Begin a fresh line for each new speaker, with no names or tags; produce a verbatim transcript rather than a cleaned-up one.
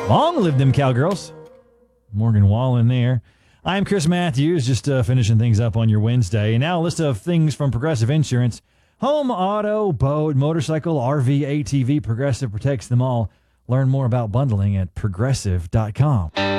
Long live them cowgirls. Morgan Wallen there. I'm Chris Matthews, just uh, finishing things up on your Wednesday. And now a list of things from Progressive Insurance. Home, auto, boat, motorcycle, R V, A T V, Progressive protects them all. Learn more about bundling at progressive dot com.